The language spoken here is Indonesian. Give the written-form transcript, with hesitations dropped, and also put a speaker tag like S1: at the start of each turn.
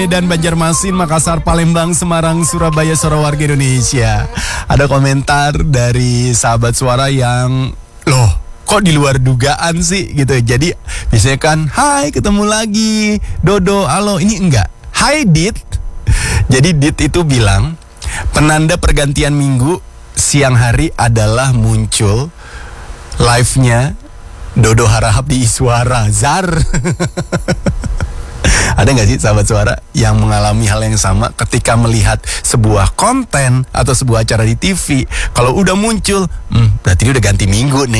S1: Dan Banjarmasin, Makassar, Palembang, Semarang, Surabaya, suara warga Indonesia. Ada komentar dari sahabat suara yang, loh kok di luar dugaan sih gitu. Jadi biasanya kan, hai ketemu lagi Dodo, halo, ini enggak. Hai Dit. Jadi Dit itu bilang, penanda pergantian minggu siang hari adalah muncul live-nya Dodo Harahap di Iswara. Zar. Ada gak sih sahabat suara yang mengalami hal yang sama ketika melihat sebuah konten atau sebuah acara di TV? Kalau udah muncul, berarti dia udah ganti minggu nih.